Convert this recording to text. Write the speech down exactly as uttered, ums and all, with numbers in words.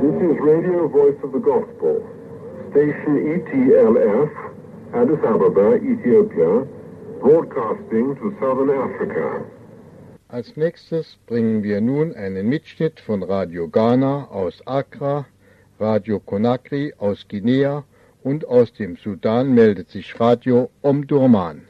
This is Radio Voice of the Gospel, station E T L F, Addis Ababa, Ethiopia, broadcasting to Southern Africa. Als nächstes bringen wir nun einen Mitschnitt von Radio Ghana aus Accra, Radio Conakry aus Guinea und aus dem Sudan meldet sich Radio Omdurman.